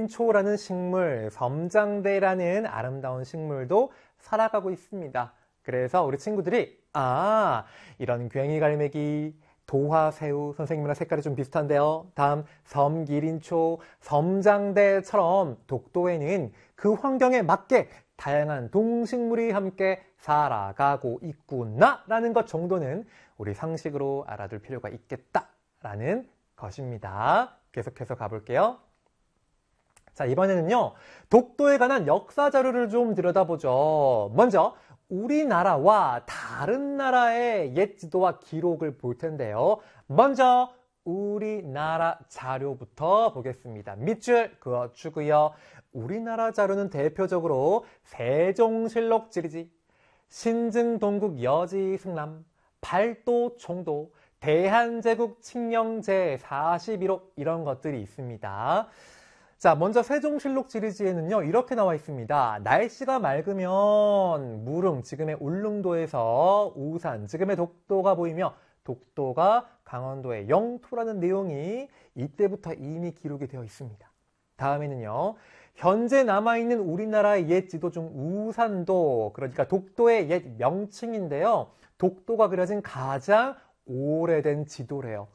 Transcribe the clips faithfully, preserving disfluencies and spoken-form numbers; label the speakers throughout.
Speaker 1: 섬기린초라는 식물, 섬장대라는 아름다운 식물도 살아가고 있습니다. 그래서 우리 친구들이 아, 이런 괭이갈매기, 도화새우, 선생님이랑 색깔이 좀 비슷한데요. 다음 섬기린초, 섬장대처럼 독도에는 그 환경에 맞게 다양한 동식물이 함께 살아가고 있구나 라는 것 정도는 우리 상식으로 알아둘 필요가 있겠다라는 것입니다. 계속해서 가볼게요. 자, 이번에는요, 독도에 관한 역사 자료를 좀 들여다보죠. 먼저 우리나라와 다른 나라의 옛 지도와 기록을 볼 텐데요. 먼저 우리나라 자료부터 보겠습니다. 밑줄 그어주고요. 우리나라 자료는 대표적으로 세종실록 지리지, 신증동국 여지승남, 발도 총도, 대한제국 칙령 제사십일 호 이런 것들이 있습니다. 자, 먼저 세종실록 지리지에는요, 이렇게 나와 있습니다. 날씨가 맑으면 무릉, 지금의 울릉도에서 우산, 지금의 독도가 보이며 독도가 강원도의 영토라는 내용이 이때부터 이미 기록이 되어 있습니다. 다음에는요, 현재 남아있는 우리나라의 옛 지도 중 우산도, 그러니까 독도의 옛 명칭인데요. 독도가 그려진 가장 오래된 지도래요.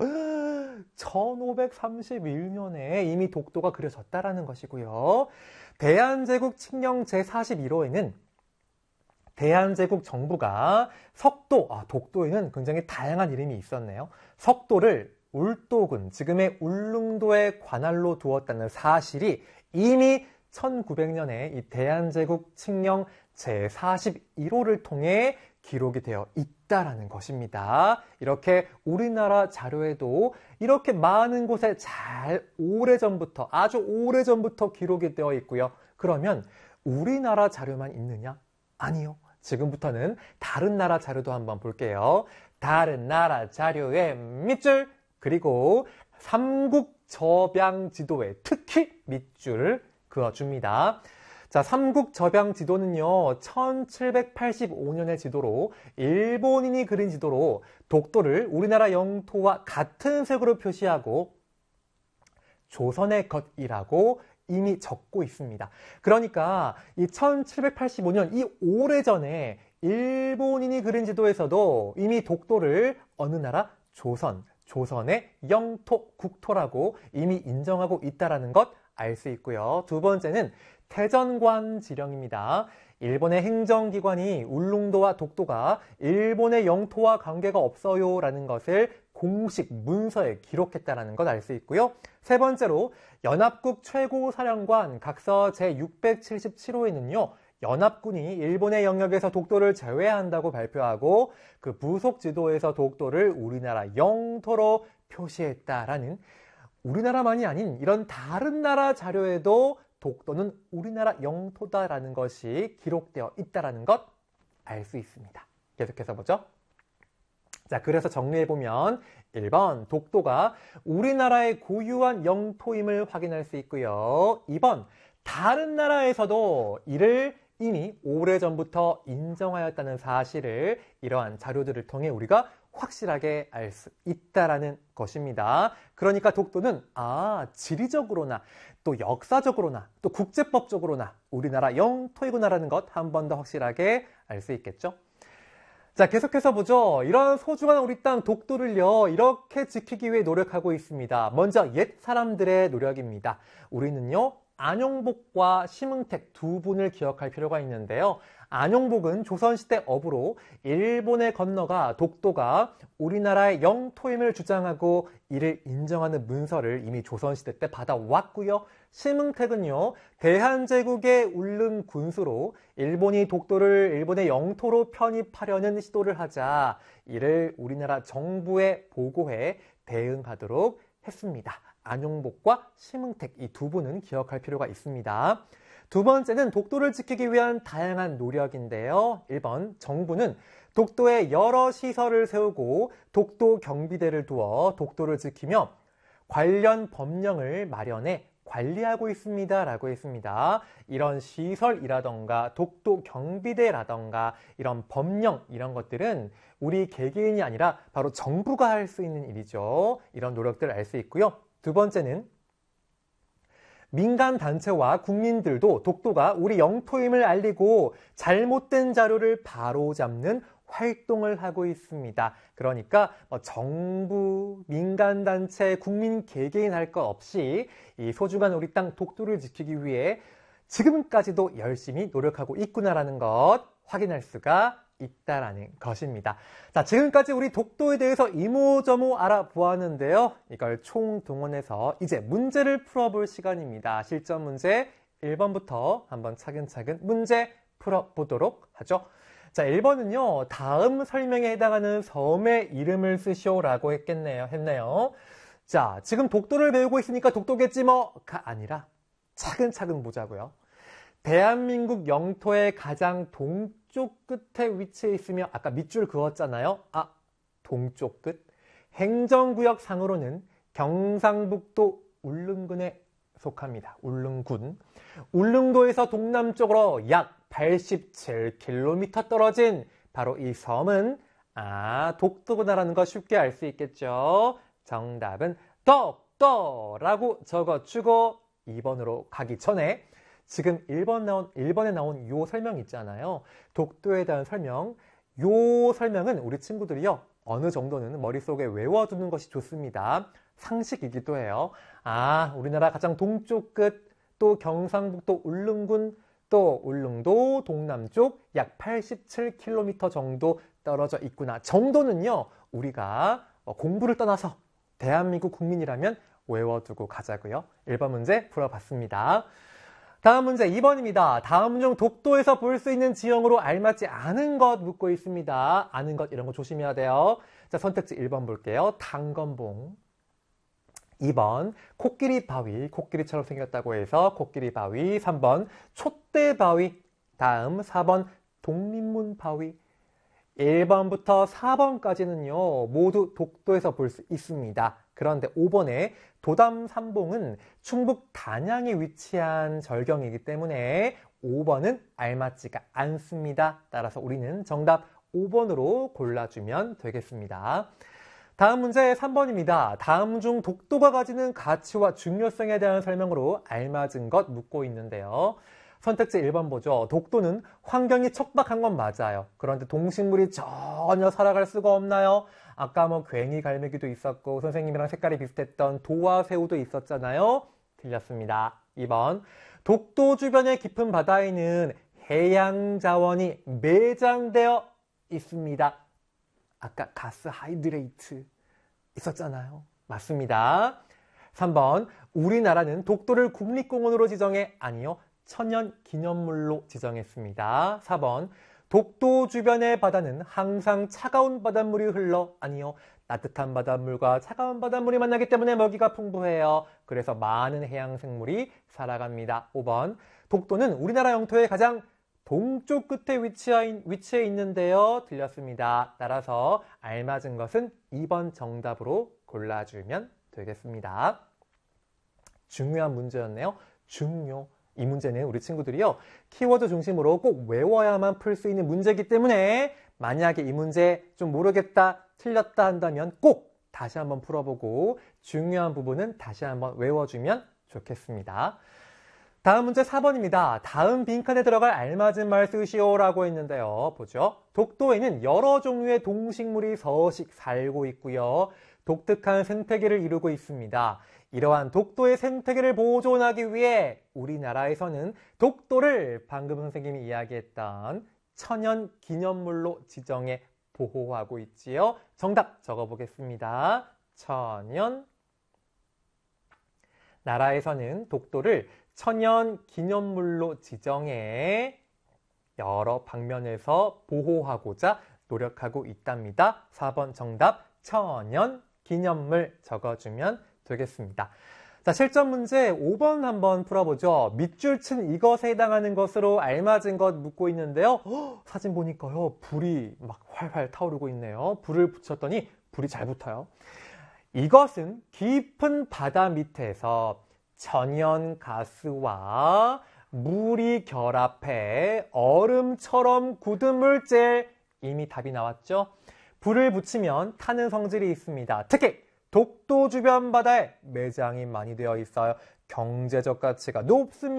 Speaker 1: 천오백삼십일 년에 이미 독도가 그려졌다라는 것이고요. 대한제국 칙령 제사십일 호에는 대한제국 정부가 석도, 아, 독도에는 굉장히 다양한 이름이 있었네요. 석도를 울도군, 지금의 울릉도의 관할로 두었다는 사실이 이미 천구백 년에 이 대한제국 칙령 제사십일 호를 통해 기록이 되어 있다라는 것입니다. 이렇게 우리나라 자료에도 이렇게 많은 곳에 잘 오래전부터, 아주 오래전부터 기록이 되어 있고요. 그러면 우리나라 자료만 있느냐? 아니요. 지금부터는 다른 나라 자료도 한번 볼게요. 다른 나라 자료의 밑줄, 그리고 삼국접양지도에 특히 밑줄을 그어줍니다. 자, 삼국접양지도는요, 천칠백팔십오 년의 지도로 일본인이 그린 지도로 독도를 우리나라 영토와 같은 색으로 표시하고 조선의 것이라고 이미 적고 있습니다. 그러니까 이 천칠백팔십오 년, 이 오래전에 일본인이 그린 지도에서도 이미 독도를 어느 나라? 조선, 조선의 영토, 국토라고 이미 인정하고 있다는 것 알 수 있고요. 두 번째는 태전관 지령입니다. 일본의 행정기관이 울릉도와 독도가 일본의 영토와 관계가 없어요 라는 것을 공식 문서에 기록했다는 것 알 수 있고요. 세 번째로 연합국 최고사령관 각서 제육백칠십칠 호에는요. 연합군이 일본의 영역에서 독도를 제외한다고 발표하고 그 부속 지도에서 독도를 우리나라 영토로 표시했다라는, 우리나라만이 아닌 이런 다른 나라 자료에도 독도는 우리나라 영토다라는 것이 기록되어 있다는 것 알 수 있습니다. 계속해서 보죠. 자, 그래서 정리해보면 일 번 독도가 우리나라의 고유한 영토임을 확인할 수 있고요. 이 번 다른 나라에서도 이를 이미 오래전부터 인정하였다는 사실을 이러한 자료들을 통해 우리가 확실하게 알 수 있다라는 것입니다. 그러니까 독도는 아, 지리적으로나 또 역사적으로나 또 국제법적으로나 우리나라 영토이구나라는 것 한 번 더 확실하게 알 수 있겠죠. 자, 계속해서 보죠. 이런 소중한 우리 땅 독도를요, 이렇게 지키기 위해 노력하고 있습니다. 먼저 옛 사람들의 노력입니다. 우리는요, 안용복과 심응택 두 분을 기억할 필요가 있는데요. 안용복은 조선시대 어부로 일본에 건너가 독도가 우리나라의 영토임을 주장하고 이를 인정하는 문서를 이미 조선시대 때 받아왔고요. 심응택은요, 대한제국의 울릉 군수로 일본이 독도를 일본의 영토로 편입하려는 시도를 하자 이를 우리나라 정부에 보고해 대응하도록 했습니다. 안용복과 심응택 이 두 분은 기억할 필요가 있습니다. 두 번째는 독도를 지키기 위한 다양한 노력인데요. 일 번 정부는 독도에 여러 시설을 세우고 독도 경비대를 두어 독도를 지키며 관련 법령을 마련해 관리하고 있습니다 라고 했습니다. 이런 시설이라던가 독도 경비대라던가 이런 법령 이런 것들은 우리 개개인이 아니라 바로 정부가 할 수 있는 일이죠. 이런 노력들을 알 수 있고요. 두 번째는 민간단체와 국민들도 독도가 우리 영토임을 알리고 잘못된 자료를 바로잡는 활동을 하고 있습니다. 그러니까 뭐 정부, 민간단체, 국민 개개인 할 것 없이 이 소중한 우리 땅 독도를 지키기 위해 지금까지도 열심히 노력하고 있구나라는 것 확인할 수가 있다라는 것입니다. 자, 지금까지 우리 독도에 대해서 이모저모 알아보았는데요. 이걸 총동원해서 이제 문제를 풀어볼 시간입니다. 실전 문제 일 번부터 한번 차근차근 문제 풀어보도록 하죠. 자, 일 번은요. 다음 설명에 해당하는 섬의 이름을 쓰시오라고 했겠네요. 했네요. 자, 지금 독도를 배우고 있으니까 독도겠지 뭐가 아니라 차근차근 보자고요. 대한민국 영토의 가장 동쪽 끝에 위치해 있으며 아까 밑줄 그었잖아요. 아, 동쪽 끝. 행정구역 상으로는 경상북도 울릉군에 속합니다. 울릉군. 울릉도에서 동남쪽으로 약 팔십칠 킬로미터 떨어진 바로 이 섬은 아, 독도구나라는 거 쉽게 알 수 있겠죠. 정답은 독도라고 적어주고 이 번으로 가기 전에 지금 일 번 나온, 일 번에 나온 요 설명 있잖아요. 독도에 대한 설명. 요 설명은 우리 친구들이요. 어느 정도는 머릿속에 외워두는 것이 좋습니다. 상식이기도 해요. 아, 우리나라 가장 동쪽 끝, 또 경상북도 울릉군, 또 울릉도 동남쪽 약 팔십칠 킬로미터 정도 떨어져 있구나. 정도는요, 우리가 공부를 떠나서 대한민국 국민이라면 외워두고 가자고요. 일 번 문제 풀어봤습니다. 다음 문제 이 번입니다. 다음 중 독도에서 볼 수 있는 지형으로 알맞지 않은 것 묻고 있습니다. 아는 것 이런 거 조심해야 돼요. 자, 선택지 일 번 볼게요. 단건봉. 이 번 코끼리 바위, 코끼리처럼 생겼다고 해서 코끼리 바위. 삼 번 촛대 바위. 다음 사 번 독립문 바위. 일 번부터 사 번까지는요 모두 독도에서 볼 수 있습니다. 그런데 오 번에 도담 삼봉은 충북 단양에 위치한 절경이기 때문에 오 번은 알맞지가 않습니다. 따라서 우리는 정답 오 번으로 골라주면 되겠습니다. 다음 문제 삼 번입니다. 다음 중 독도가 가지는 가치와 중요성에 대한 설명으로 알맞은 것 묻고 있는데요. 선택지 일 번 보죠. 독도는 환경이 척박한 건 맞아요. 그런데 동식물이 전혀 살아갈 수가 없나요? 아까 뭐 괭이 갈매기도 있었고 선생님이랑 색깔이 비슷했던 도와 새우도 있었잖아요. 틀렸습니다. 이 번 독도 주변의 깊은 바다에는 해양 자원이 매장되어 있습니다. 아까 가스 하이드레이트 있었잖아요. 맞습니다. 삼 번 우리나라는 독도를 국립공원으로 지정해 아니요. 천연기념물로 지정했습니다. 사 번 독도 주변의 바다는 항상 차가운 바닷물이 흘러 아니요. 따뜻한 바닷물과 차가운 바닷물이 만나기 때문에 먹이가 풍부해요. 그래서 많은 해양생물이 살아갑니다. 오 번 독도는 우리나라 영토의 가장 동쪽 끝에 위치해 있는데요. 틀렸습니다. 따라서 알맞은 것은 이 번 정답으로 골라주면 되겠습니다. 중요한 문제였네요. 중요. 이 문제는 우리 친구들이요. 키워드 중심으로 꼭 외워야만 풀 수 있는 문제이기 때문에 만약에 이 문제 좀 모르겠다, 틀렸다 한다면 꼭 다시 한번 풀어보고 중요한 부분은 다시 한번 외워주면 좋겠습니다. 다음 문제 사 번입니다. 다음 빈칸에 들어갈 알맞은 말 쓰시오라고 했는데요. 보죠. 독도에는 여러 종류의 동식물이 서식 살고 있고요. 독특한 생태계를 이루고 있습니다. 이러한 독도의 생태계를 보존하기 위해 우리나라에서는 독도를 방금 선생님이 이야기했던 천연기념물로 지정해 보호하고 있지요. 정답 적어보겠습니다. 천연. 나라에서는 독도를 천연기념물로 지정해 여러 방면에서 보호하고자 노력하고 있답니다. 사 번 정답 천연기념물 적어주면 되겠습니다. 자, 실전 문제 오 번 한번 풀어보죠. 밑줄 친 이것에 해당하는 것으로 알맞은 것 묻고 있는데요. 허, 사진 보니까요. 불이 막 활활 타오르고 있네요. 불을 붙였더니 불이 잘 붙어요. 이것은 깊은 바다 밑에서 천연가스와 물이 결합해 얼음처럼 굳은 물질. 이미 답이 나왔죠? 불을 붙이면 타는 성질이 있습니다. 특히 독도 주변 바다에 매장이 많이 되어 있어요. 경제적 가치가 높습니다.